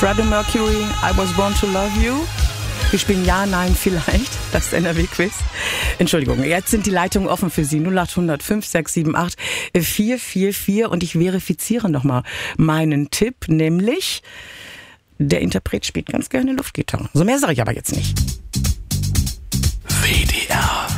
Freddie Mercury, I Was Born to Love You. Wir spielen Ja, Nein, Vielleicht, das NRW-Quiz. Entschuldigung, jetzt sind die Leitungen offen für Sie. 0800 5678 444 und ich verifiziere nochmal meinen Tipp, nämlich der Interpret spielt ganz gerne Luftgitarre. So mehr sage ich aber jetzt nicht. WDR